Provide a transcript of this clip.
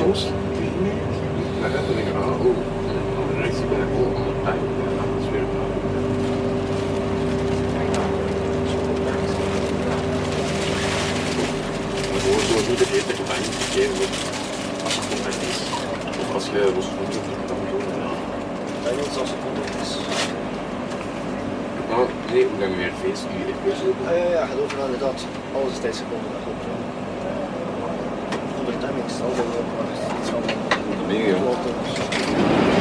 soms. Maar dan denk ik, oh, de reactie ben ik onder de tijd. Ja, dat is weer maar gewoon zo niet de hele tijd bij niet verkeerd wordt. Als het moment is. Of als je los moet doen, dan moet je doen. Ik weet niet als het contact is. Nou, nee, hoe lang weer feest? Nu even zo. Ja, gaat over inderdaad. Alles is steeds seconden. Dat klopt. Onder timing is het altijd wel. Dat ben je, ja.